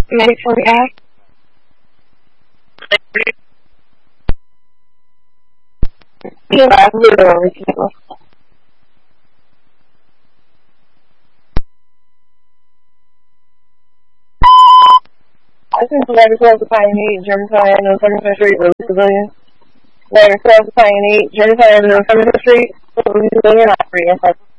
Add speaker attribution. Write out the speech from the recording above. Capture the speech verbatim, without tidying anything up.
Speaker 1: ninety-four F. Yeah, I literally can't. I think the letter twelve to Pine eight, Germantown, on Summerfest Street, Release Civilian. Letter twelve to Pine eight, Germantown, on Summerfest Street, Release Civilian, Operating